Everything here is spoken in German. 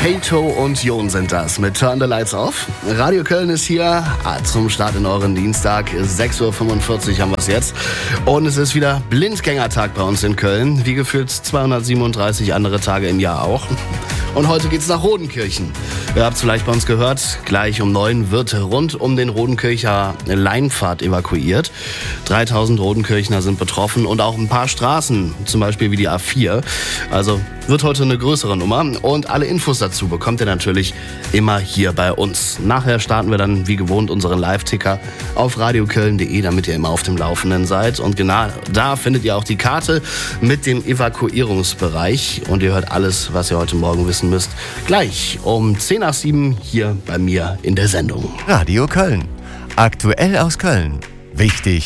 Kato und Jon sind das mit Turn the Lights Off. Radio Köln ist hier zum Start in euren Dienstag. 6.45 Uhr haben wir es jetzt. Und es ist wieder Blindgängertag bei uns in Köln. Wie gefühlt 237 andere Tage im Jahr auch. Und heute geht's nach Rodenkirchen. Ihr habt es vielleicht bei uns gehört, gleich um 9 wird rund um den Rodenkircher Leinpfad evakuiert. 3000 Rodenkirchner sind betroffen und auch ein paar Straßen, zum Beispiel wie die A4. Also wird heute eine größere Nummer. Und alle Infos dazu bekommt ihr natürlich immer hier bei uns. Nachher starten wir dann wie gewohnt unseren Live-Ticker auf radioköln.de, damit ihr immer auf dem Laufenden seid. Und genau da findet ihr auch die Karte mit dem Evakuierungsbereich. Und ihr hört alles, was ihr heute Morgen wissen müsst, gleich um 10 nach 7 hier bei mir in der Sendung. Radio Köln. Aktuell aus Köln. Wichtig